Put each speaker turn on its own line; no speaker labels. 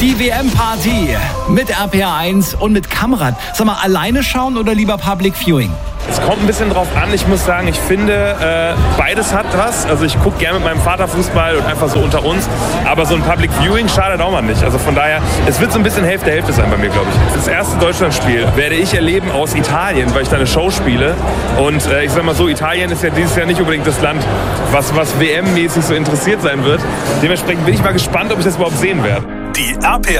Die WM-Party mit RPA1 und mit Kamrat. Sag mal, alleine schauen oder lieber Public Viewing?
Es kommt ein bisschen drauf an. Ich muss sagen, ich finde, beides hat was. Also ich gucke gerne mit meinem Vater Fußball und einfach so unter uns. Aber so ein Public Viewing schadet auch mal nicht. Also von daher, es wird so ein bisschen Hälfte sein bei mir, glaube ich. Das erste Deutschlandspiel werde ich erleben aus Italien, weil ich da eine Show spiele. Und ich sag mal so, Italien ist ja dieses Jahr nicht unbedingt das Land, was WM-mäßig so interessiert sein wird. Dementsprechend bin ich mal gespannt, ob ich das überhaupt sehen werde.
Die RPA